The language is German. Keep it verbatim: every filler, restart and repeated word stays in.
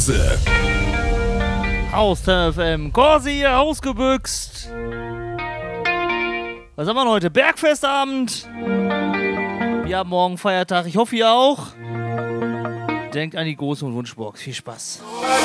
Hause. Haus F M, Corsi hier ausgebüxt. Was haben wir denn heute? Bergfestabend. Wir haben morgen Feiertag, ich hoffe ihr auch. Denkt an die große Wunschbox. Viel Spaß.